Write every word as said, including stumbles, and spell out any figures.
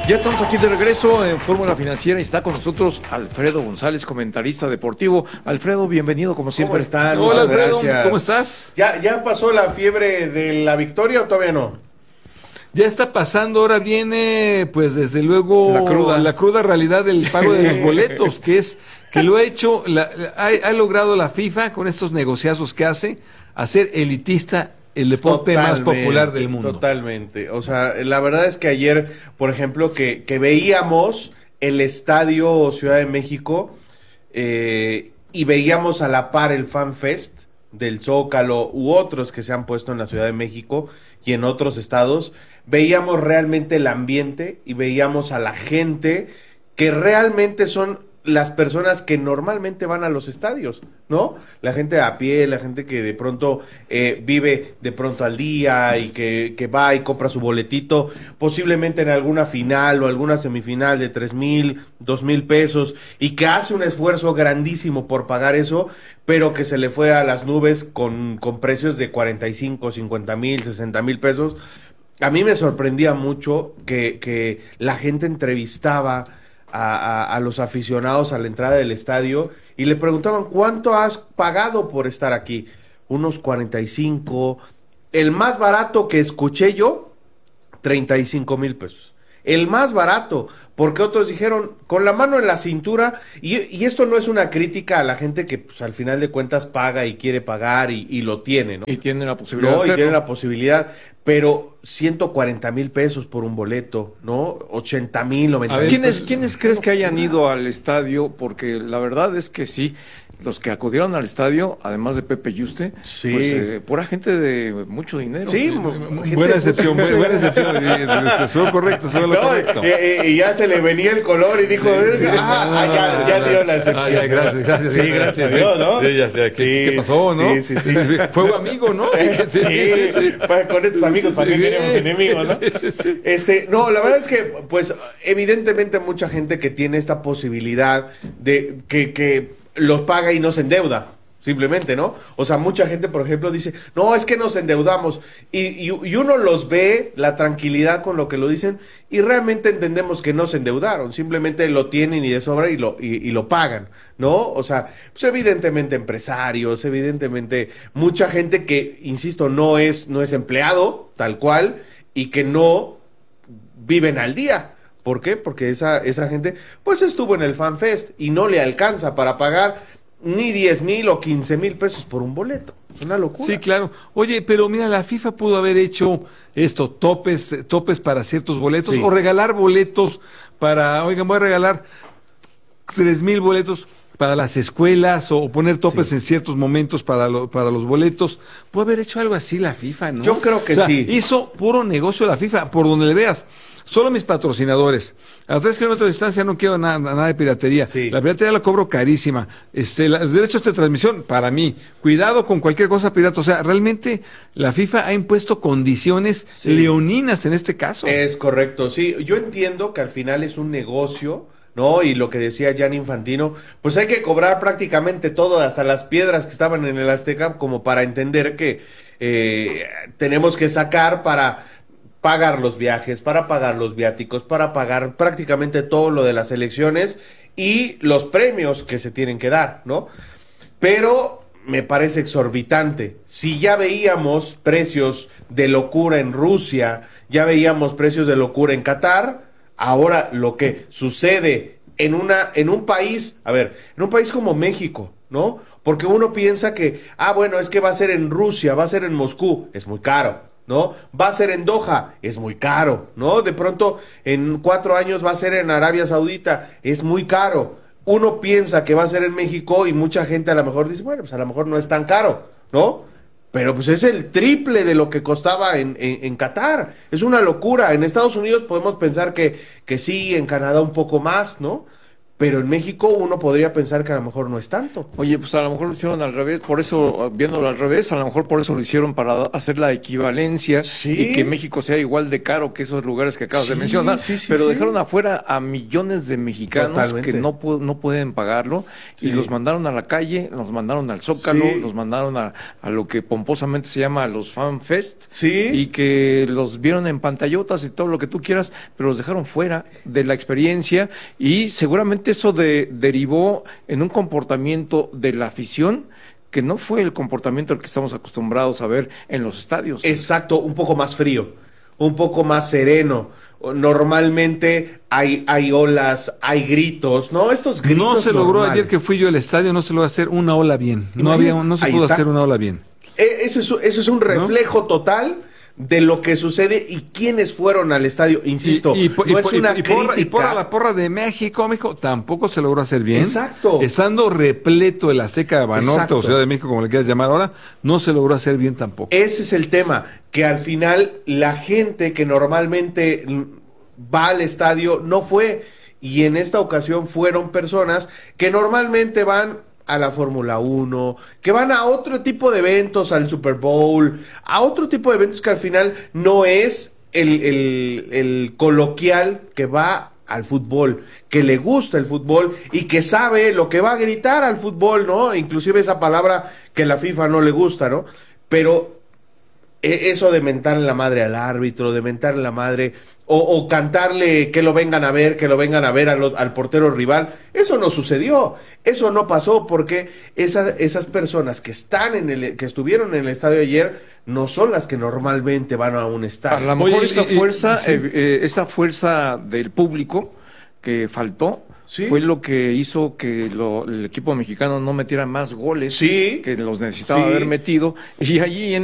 Ya estamos aquí de regreso en Fórmula Financiera y está con nosotros Alfredo González, comentarista deportivo. Alfredo, bienvenido como siempre. ¿Cómo están? Hola, Muchas Alfredo, gracias. ¿cómo estás? ¿Ya, ¿Ya pasó la fiebre de la victoria o todavía no? Ya está pasando, ahora viene, pues desde luego, La cruda. la cruda realidad del pago de los boletos, que es, que lo ha hecho, la, ha, ha logrado la FIFA con estos negociazos que hace, hacer elitista el deporte más popular del mundo. Totalmente. O sea, la verdad es que ayer, por ejemplo, que, que veíamos el estadio Ciudad de México eh, y veíamos a la par el Fan Fest del Zócalo u otros que se han puesto en la Ciudad de México y en otros estados, veíamos realmente el ambiente y veíamos a la gente que realmente son las personas que normalmente van a los estadios, ¿no? La gente a pie, la gente que de pronto eh, vive de pronto al día y que, que va y compra su boletito, posiblemente en alguna final o alguna semifinal de tres mil, dos mil pesos y que hace un esfuerzo grandísimo por pagar eso, pero que se le fue a las nubes con, con precios de cuarenta y cinco, cincuenta mil, sesenta mil pesos. A mí me sorprendía mucho que, que la gente entrevistaba A, a, a los aficionados a la entrada del estadio y le preguntaban ¿cuánto has pagado por estar aquí? Unos cuarenta y cinco, el más barato que escuché yo, treinta y cinco mil pesos. El más barato, porque otros dijeron con la mano en la cintura, y, y esto no es una crítica a la gente que pues, al final de cuentas paga y quiere pagar y, y lo tiene, ¿no? Y tiene la posibilidad No, de y hacerlo. tiene la posibilidad, pero ciento cuarenta mil pesos por un boleto, ¿no? ochenta mil, noventa A ver, mil. ¿quiénes, ¿quiénes crees que hayan ido al estadio? Porque la verdad es que sí, los que acudieron al estadio, además de Pepe Yuste, Sí. pues eh, pura gente de mucho dinero. Sí, Eh, mu- gente- Buena excepción, buena, buena excepción, estuvo correcto, estuvo lo No, correcto. eh, eh, y ya se le venía el color y dijo, Sí, sí. ah, No, no, ah, no, ya, no, ya no, dio no. la excepción. Ah, ya, gracias, gracias, Sí, gracias a sí. Dios, ¿no? Sí, ya sé, ¿qué, Sí, ¿qué pasó, no? Sí, sí, sí. Fuego amigo, ¿no? Sí, pues, con estos amigos, ¿para qué Sí. queremos enemigos, no? Este, no, la verdad es que, pues, evidentemente mucha gente que tiene esta posibilidad de que, que los paga y no se endeuda. Simplemente, ¿no? O sea, mucha gente, por ejemplo, dice, no, es que nos endeudamos. Y, y, y uno los ve, la tranquilidad con lo que lo dicen, y realmente entendemos que no se endeudaron. Simplemente lo tienen y de sobra y lo, y, y lo pagan, ¿no? O sea, pues evidentemente empresarios, evidentemente mucha gente que, insisto, no es, no es empleado, tal cual, y que no viven al día. ¿Por qué? Porque esa, esa gente, pues estuvo en el Fan Fest y no le alcanza para pagar ni diez mil o quince mil pesos por un boleto. Es una locura. Sí, claro. Oye, pero mira, la FIFA pudo haber hecho esto, topes, topes para ciertos boletos, Sí. o regalar boletos para, oigan, voy a regalar tres mil boletos para las escuelas, o poner topes Sí. en ciertos momentos para, lo- para los boletos. Puede haber hecho algo así la FIFA, ¿no? Yo creo que O sea, sí. Hizo puro negocio la FIFA, por donde le veas. Solo mis patrocinadores. A tres kilómetros de distancia no quiero nada, nada de piratería. Sí. La piratería la cobro carísima. Este, la- los derechos de transmisión, para mí. Cuidado con cualquier cosa pirata. O sea, realmente la FIFA ha impuesto condiciones Sí. leoninas en este caso. Es correcto, sí. Yo entiendo que al final es un negocio, ¿no? Y lo que decía Gianni Infantino, pues hay que cobrar prácticamente todo, hasta las piedras que estaban en el Azteca, como para entender que eh, tenemos que sacar para pagar los viajes, para pagar los viáticos, para pagar prácticamente todo lo de las elecciones y los premios que se tienen que dar, ¿no? Pero me parece exorbitante. Si ya veíamos precios de locura en Rusia, ya veíamos precios de locura en Qatar, ahora lo que sucede en una en un país, a ver, en un país como México, ¿no? Porque uno piensa que, ah, bueno, es que va a ser en Rusia, va a ser en Moscú, es muy caro, ¿no? Va a ser en Doha, es muy caro, ¿no? De pronto, en cuatro años va a ser en Arabia Saudita, es muy caro. Uno piensa que va a ser en México y mucha gente a lo mejor dice, bueno, pues a lo mejor no es tan caro, ¿no? Pero pues es el triple de lo que costaba en, en, en Qatar. Es una locura. En Estados Unidos podemos pensar que, que sí, en Canadá un poco más, ¿no? pero en México uno podría pensar que a lo mejor no es tanto. Oye, pues a lo mejor lo hicieron al revés, por eso, viéndolo al revés, a lo mejor por eso lo hicieron para hacer la equivalencia Sí. y que México sea igual de caro que esos lugares que acabas Sí, de mencionar, sí, sí, pero sí. dejaron afuera a millones de mexicanos Totalmente. que no, pu- no pueden pagarlo Sí. y los mandaron a la calle, los mandaron al Zócalo, Sí. los mandaron a, a lo que pomposamente se llama los Fan Fest Sí. y que los vieron en pantallotas y todo lo que tú quieras, pero los dejaron fuera de la experiencia y seguramente eso de, derivó en un comportamiento de la afición que no fue el comportamiento al que estamos acostumbrados a ver en los estadios. Exacto, un poco más frío, un poco más sereno. Normalmente hay, hay olas, hay gritos, ¿no? Estos gritos No se logró, normales. ayer que fui yo al estadio, no se logró hacer una ola bien. No Imagínate, había, no se ahí pudo está. hacer una ola bien. E- Ese es, ese es un reflejo total de lo que sucede y quiénes fueron al estadio. Insisto, y, y, po- no y, es po- y, una y porra, y crítica. porra, la porra de México, México, tampoco se logró hacer bien. Exacto. Estando repleto el Azteca de Banorte Exacto. o Ciudad de México, como le quieras llamar ahora, no se logró hacer bien tampoco. Ese es el tema, que al final la gente que normalmente mm, va al estadio no fue, y en esta ocasión fueron personas que normalmente van a la Fórmula uno, que van a otro tipo de eventos, al Super Bowl, a otro tipo de eventos que al final no es el, el, el coloquial que va al fútbol, que le gusta el fútbol y que sabe lo que va a gritar al fútbol, ¿no? Inclusive esa palabra que la FIFA no le gusta, ¿no? Pero e- eso de mentarle la madre al árbitro, de mentarle la madre, o, o cantarle que lo vengan a ver, que lo vengan a ver al, al portero rival, eso no sucedió, eso no pasó, porque esa- esas personas que están en el, que estuvieron en el estadio ayer, no son las que normalmente van a un A estadio. lo mejor Oye, esa y- y- fuerza, sí. eh, eh, esa fuerza del público que faltó, Sí. fue lo que hizo que lo- el equipo mexicano no metiera más goles Sí. que los necesitaba Sí. haber metido. Y allí en